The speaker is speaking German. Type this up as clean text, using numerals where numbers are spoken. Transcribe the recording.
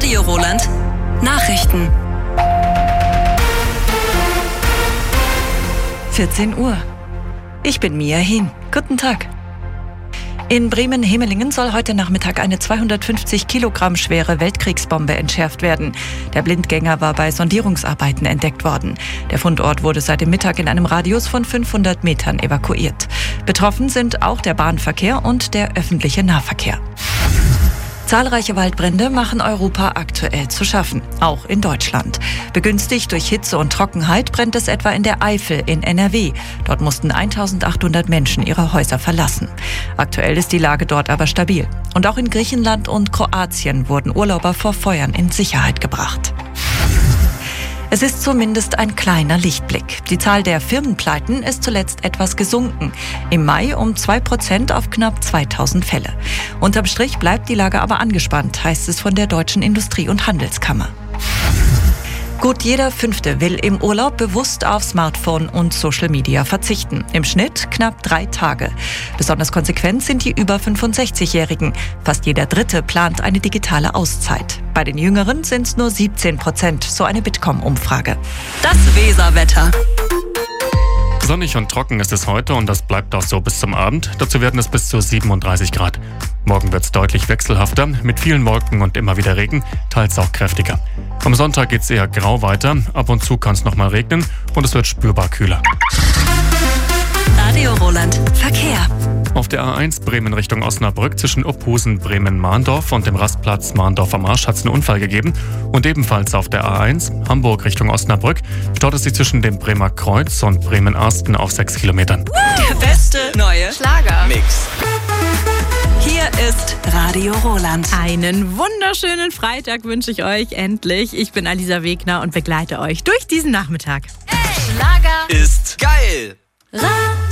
Radio Roland. Nachrichten. 14 Uhr. Ich bin Mia Hien. Guten Tag. In Bremen-Hemelingen soll heute Nachmittag eine 250 Kilogramm schwere Weltkriegsbombe entschärft werden. Der Blindgänger war bei Sondierungsarbeiten entdeckt worden. Der Fundort wurde seit dem Mittag in einem Radius von 500 Metern evakuiert. Betroffen sind auch der Bahnverkehr und der öffentliche Nahverkehr. Zahlreiche Waldbrände machen Europa aktuell zu schaffen, auch in Deutschland. Begünstigt durch Hitze und Trockenheit brennt es etwa in der Eifel in NRW. Dort mussten 1800 Menschen ihre Häuser verlassen. Aktuell ist die Lage dort aber stabil. Und auch in Griechenland und Kroatien wurden Urlauber vor Feuern in Sicherheit gebracht. Es ist zumindest ein kleiner Lichtblick. Die Zahl der Firmenpleiten ist zuletzt etwas gesunken. Im Mai um 2% auf knapp 2000 Fälle. Unterm Strich bleibt die Lage aber angespannt, heißt es von der Deutschen Industrie- und Handelskammer. Gut jeder Fünfte will im Urlaub bewusst auf Smartphone und Social Media verzichten. Im Schnitt knapp 3 Tage. Besonders konsequent sind die über 65-Jährigen. Fast jeder Dritte plant eine digitale Auszeit. Bei den Jüngeren sind es nur 17%, so eine Bitkom-Umfrage. Das Weserwetter. Sonnig und trocken ist es heute und das bleibt auch so bis zum Abend. Dazu werden es bis zu 37 Grad. Morgen wird es deutlich wechselhafter, mit vielen Wolken und immer wieder Regen, teils auch kräftiger. Am Sonntag geht es eher grau weiter, ab und zu kann es nochmal regnen und es wird spürbar kühler. Radio Roland. Verkehr. Auf der A1 Bremen Richtung Osnabrück zwischen Uphusen, Bremen-Mahndorf und dem Rastplatz Mahndorf am Marsch hat es einen Unfall gegeben. Und ebenfalls auf der A1 Hamburg Richtung Osnabrück staut es sich zwischen dem Bremer Kreuz und Bremen-Arsten auf 6 Kilometern. Der beste neue Schlager-Mix. Hier ist Radio Roland. Einen wunderschönen Freitag wünsche ich euch endlich. Ich bin Alisa Wegner und begleite euch durch diesen Nachmittag. Schlager ist geil.